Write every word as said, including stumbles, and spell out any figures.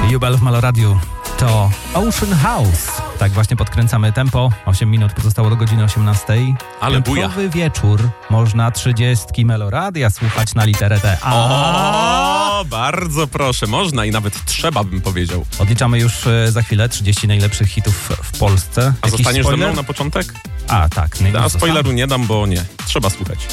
Jubel w Meloradiu to Ocean House. Tak właśnie podkręcamy tempo. osiem minut pozostało do godziny osiemnastej. Ale buja. Piątkowy wieczór. Można trzydziestki Meloradia słuchać na literę T. A O, bardzo proszę. Można i nawet trzeba, bym powiedział. Odliczamy już e, za chwilę trzydzieści najlepszych hitów w Polsce. A Jakiś zostaniesz spoiler? ze mną na początek? A, tak. A spoileru nie dam, bo nie. Trzeba słuchać.